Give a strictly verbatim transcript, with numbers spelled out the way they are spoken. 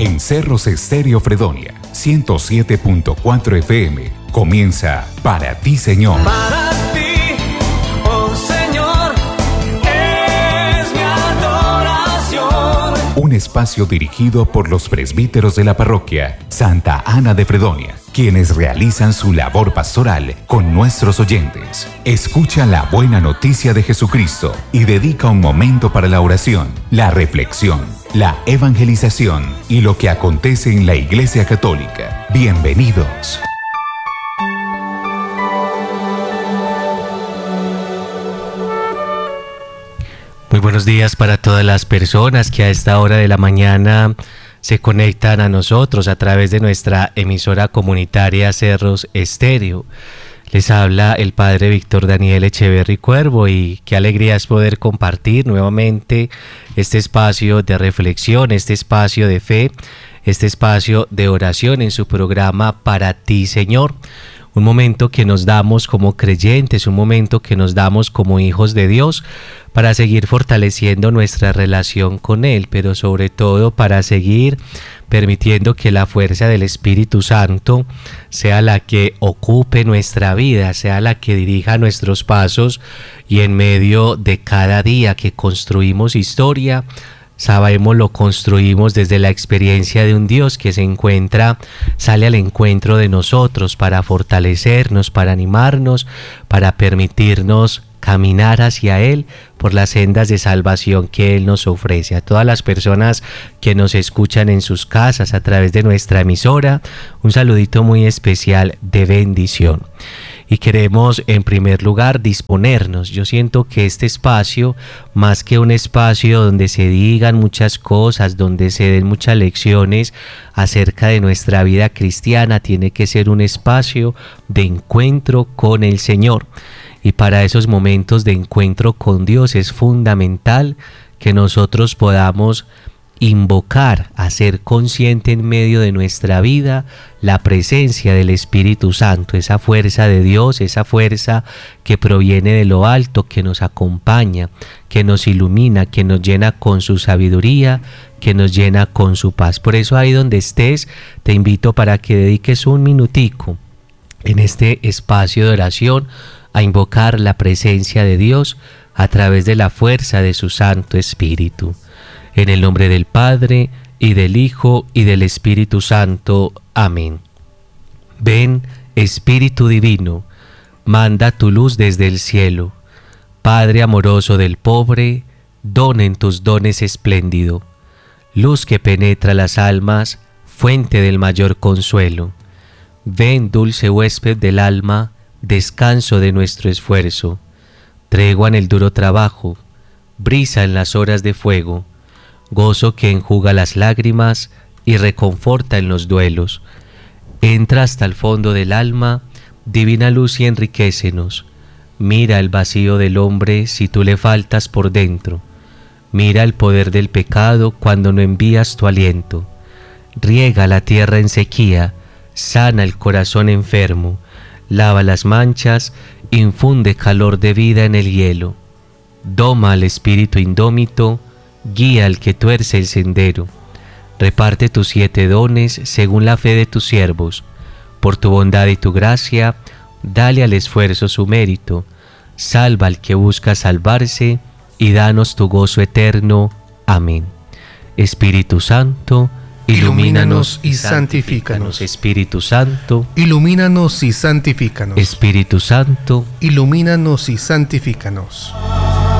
En Cerros Estéreo Fredonia, ciento siete punto cuatro F M. Comienza Para Ti, Señor. Para ti, oh Señor, es mi adoración. Un espacio dirigido por los presbíteros de la parroquia Santa Ana de Fredonia, quienes realizan su labor pastoral con nuestros oyentes. Escucha la buena noticia de Jesucristo y dedica un momento para la oración, la reflexión, la evangelización y lo que acontece en la Iglesia Católica. Bienvenidos. Muy buenos días para todas las personas que a esta hora de la mañana se conectan a nosotros a través de nuestra emisora comunitaria Cerros Estéreo. Les habla el Padre Víctor Daniel Echeverry Cuervo y qué alegría es poder compartir nuevamente este espacio de reflexión, este espacio de fe, este espacio de oración en su programa Para Ti, Señor. Un momento que nos damos como creyentes, un momento que nos damos como hijos de Dios para seguir fortaleciendo nuestra relación con Él, pero sobre todo para seguir permitiendo que la fuerza del Espíritu Santo sea la que ocupe nuestra vida, sea la que dirija nuestros pasos y en medio de cada día que construimos historia, sabemos, lo construimos desde la experiencia de un Dios que se encuentra, sale al encuentro de nosotros para fortalecernos, para animarnos, para permitirnos caminar hacia Él por las sendas de salvación que Él nos ofrece. A todas las personas que nos escuchan en sus casas a través de nuestra emisora, un saludito muy especial de bendición. Y queremos en primer lugar disponernos. Yo siento que este espacio, más que un espacio donde se digan muchas cosas, donde se den muchas lecciones acerca de nuestra vida cristiana, tiene que ser un espacio de encuentro con el Señor. Y para esos momentos de encuentro con Dios es fundamental que nosotros podamos invocar, hacer consciente en medio de nuestra vida la presencia del Espíritu Santo, esa fuerza de Dios, esa fuerza que proviene de lo alto, que nos acompaña, que nos ilumina, que nos llena con su sabiduría, que nos llena con su paz. Por eso ahí donde estés, te invito para que dediques un minutico en este espacio de oración a invocar la presencia de Dios a través de la fuerza de su Santo Espíritu. En el nombre del Padre, y del Hijo, y del Espíritu Santo. Amén. Ven, Espíritu Divino, manda tu luz desde el cielo. Padre amoroso del pobre, don en tus dones espléndido. Luz que penetra las almas, fuente del mayor consuelo. Ven, dulce huésped del alma, descanso de nuestro esfuerzo. Tregua en el duro trabajo, brisa en las horas de fuego. Gozo que enjuga las lágrimas y reconforta en los duelos. Entra hasta el fondo del alma, divina luz, y enriquécenos. Mira el vacío del hombre si tú le faltas por dentro. Mira el poder del pecado cuando no envías tu aliento. Riega la tierra en sequía, sana el corazón enfermo, lava las manchas, infunde calor de vida en el hielo. Doma al espíritu indómito, guía al que tuerce el sendero. Reparte tus siete dones según la fe de tus siervos. Por tu bondad y tu gracia, dale al esfuerzo su mérito. Salva al que busca salvarse y danos tu gozo eterno. Amén. Espíritu Santo, ilumínanos y santifícanos. Espíritu Santo, ilumínanos y santifícanos. Espíritu Santo, ilumínanos y santifícanos.